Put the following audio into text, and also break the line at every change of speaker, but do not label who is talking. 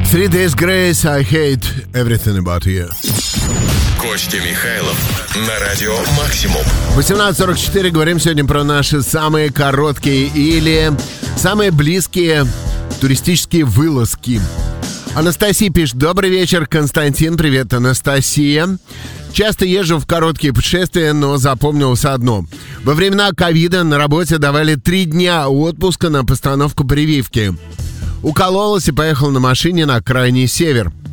Three Days Grace, I hate everything about you.
Костя Михайлов на радио Максимум.
18:44. Говорим сегодня про наши самые короткие или самые близкие туристические вылазки. Анастасия пишет: добрый вечер, Константин. Привет, Анастасия. Часто езжу в короткие путешествия, но запомнилось одно. Во времена ковида на работе давали 3 дня отпуска на постановку прививки. Укололась и поехал на машине на крайний север.